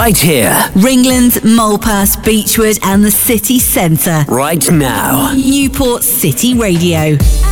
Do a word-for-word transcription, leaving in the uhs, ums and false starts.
right here. Ringland, Malpass, Beechwood and the city centre. Right now. Newport City Radio.